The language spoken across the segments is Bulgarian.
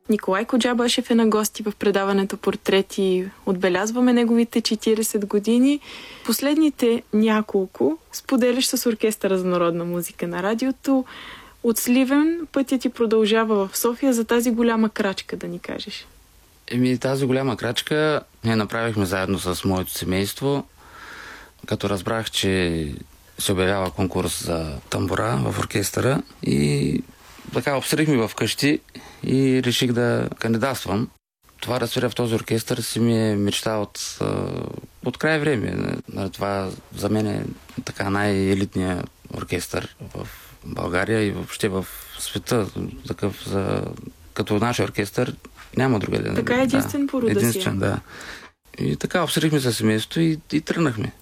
Николай Коджабашев е на гости в предаването Портрети. Отбелязваме неговите 40 години. Последните няколко споделяш с оркестъра за народна музика на радиото. От Сливен пътят ти продължава в София за тази голяма крачка, да ни кажеш. Тази голяма крачка ние направихме заедно с моето семейство, като разбрах, че се обявява конкурс за тамбура в оркестъра и така обсъдихме вкъщи и реших да кандидатствам. Това да свиря в този оркестър си ми е мечта от край време. Това за мен е така най-елитният оркестър в България и въобще в света. Такъв като нашия оркестър няма друга. Така е единствен по рода си. Единствен, да. И така обсъдихме със семейството и тръгнахме.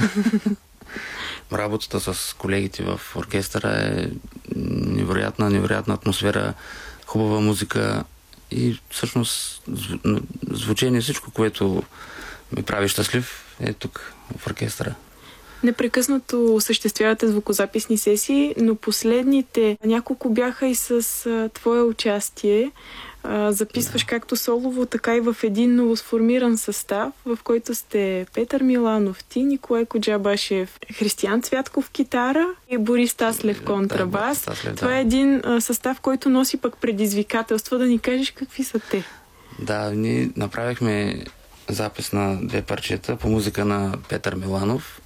Работата с колегите в оркестъра е невероятна атмосфера, хубава музика и всъщност звучение, всичко, което ме прави щастлив, е тук в оркестъра. Непрекъснато осъществявате звукозаписни сесии, но последните няколко бяха и с твое участие. Записваш както солово, така и в един новосформиран състав, в който сте Петър Миланов, ти, Николай Коджабашев, Християн Цвятков китара и Борис Таслев контрабас. Това е един състав, който носи пък предизвикателства. Да ни кажеш какви са те? Да, ние направихме запис на 2 парчета по музика на Петър Миланов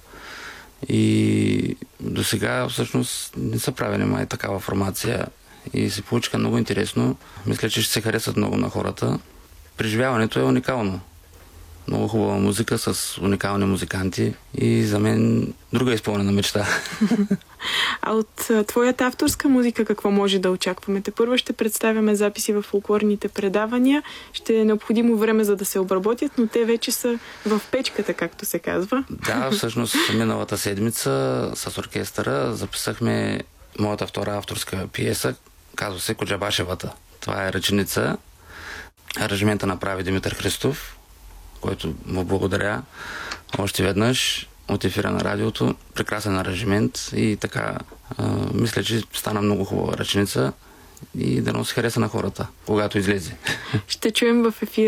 и до сега всъщност не са правили май такава формация. И се получиха много интересно. Мисля, че ще се харесат много на хората. Преживяването е уникално. Много хубава музика с уникални музиканти и за мен друга изпълнена мечта. А от твоята авторска музика какво може да очакваме? Първо ще представяме записи в фолклорните предавания. Ще е необходимо време, за да се обработят, но те вече са в печката, както се казва. Да, всъщност миналата седмица с оркестъра записахме моята втора авторска пиеса, казва се Коджабашевата. Това е ръченица. Аранжимента направи Димитър Христов, който му благодаря още веднъж от ефира на радиото. Прекрасен аранжимент и така мисля, че стана много хубава ръченица и да се хареса на хората, когато излезе. Ще чуем в ефира